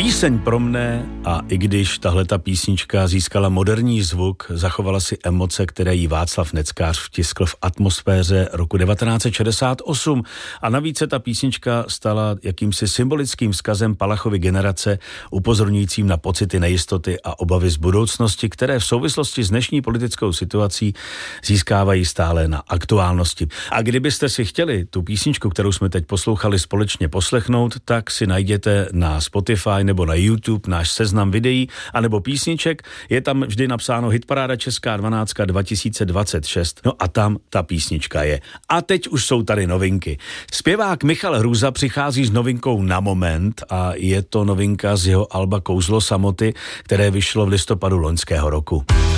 Píseň pro mne, a i když tahleta písnička získala moderní zvuk, zachovala si emoce, které jí Václav Neckář vtiskl v atmosféře roku 1968 a navíc se ta písnička stala jakýmsi symbolickým vzkazem Palachovy generace, upozorňujícím na pocity nejistoty a obavy z budoucnosti, které v souvislosti s dnešní politickou situací získávají stále na aktuálnosti. A kdybyste si chtěli tu písničku, kterou jsme teď poslouchali, společně poslechnout, tak si najděte na Spotify nebo na YouTube náš seznam videí anebo písniček. Je tam vždy napsáno Hitparáda Česká 12 2026. No a tam ta písnička je. A teď už jsou tady novinky. Zpěvák Michal Hruza přichází s novinkou Na moment a je to novinka z jeho alba Kouzlo samoty, které vyšlo v listopadu loňského roku.